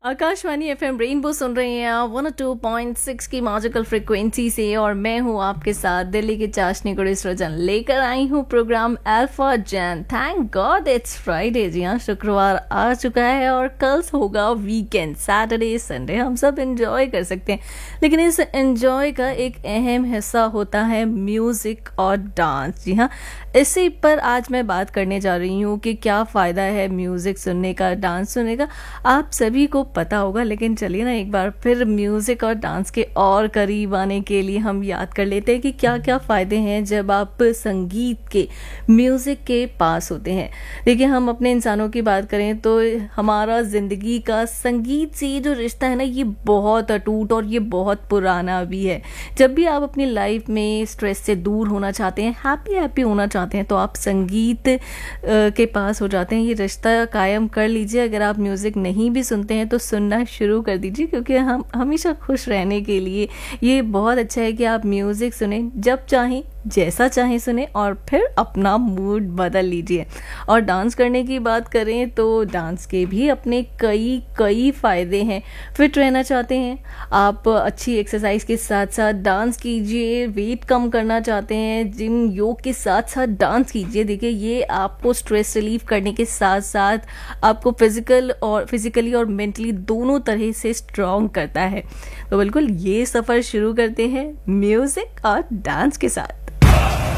Akashvani FM rainbow सुन रहे हैं आप 102.6 की मैजिकल फ्रिक्वेंसी से। और मैं हूं आपके साथ दिल्ली की चाशनी गुड़ी सृजन लेकर आई हूं programme alpha Jain. Thank God it's Friday. जी हाँ, शुक्रवार आ चुका है और कल होगा वीकेंड, सैटरडे संडे हम सब एंजॉय कर सकते हैं। लेकिन इस एंजॉय का एक अहम हिस्सा होता है म्यूजिक और डांस। जी हाँ, इसी पर आज मैं बात करने जा रही हूँ कि क्या फ़ायदा है म्यूज़िक सुनने का, डांस सुनने का। आप सभी को पता होगा, लेकिन चलिए ना एक बार फिर म्यूज़िक और डांस के और करीब आने के लिए हम याद कर लेते हैं कि क्या क्या फ़ायदे हैं जब आप संगीत के, म्यूज़िक के पास होते हैं। देखिए, हम अपने इंसानों की बात करें तो हमारा ज़िंदगी का संगीत से ये जो रिश्ता है ना, ये बहुत अटूट और ये बहुत पुराना भी है। जब भी आप अपनी लाइफ में स्ट्रेस से दूर होना चाहते हैं, हैप्पी हैप्पी होना चाहते हैं, तो आप संगीत के पास हो जाते हैं। ये रिश्ता कायम कर लीजिए। अगर आप म्यूज़िक नहीं भी सुनते हैं तो सुनना शुरू कर दीजिए, क्योंकि हम हमेशा खुश रहने के लिए ये बहुत अच्छा है कि आप म्यूज़िक सुने, जब चाहें जैसा चाहें सुने और फिर अपना मूड बदल लीजिए। और डांस करने की बात करें तो डांस के भी अपने कई कई फ़ायदे हैं। फिट रहना चाहते हैं आप, अच्छी एक्सरसाइज के साथ साथ डांस कीजिए। वेट कम करना चाहते हैं, जिम योग के साथ साथ डांस कीजिए। देखिए, ये आपको स्ट्रेस रिलीफ करने के साथ साथ आपको फिजिकली और मेंटली दोनों तरह से स्ट्रॉन्ग करता है। तो बिल्कुल ये सफ़र शुरू करते हैं म्यूज़िक और डांस के साथ।